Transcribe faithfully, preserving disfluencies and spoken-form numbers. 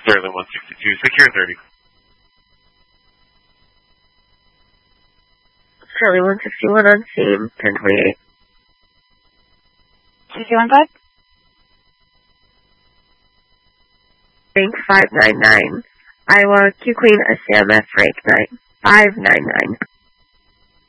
Sterling one sixty-two, secure thirty. Charlie one sixty-one on scene, ten twenty-eight. two one five? Rank five nine nine. Iowa, Q Queen, S M F rank nine. five nine nine.